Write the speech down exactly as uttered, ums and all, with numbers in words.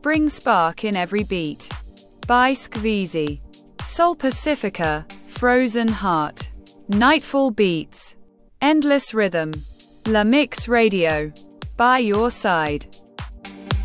spring spark in every beat. By Skvizi. Sol Pacifica, Frozen Heart. Nightfall Beats. Endless Rhythm. La Mix Radio. By your side.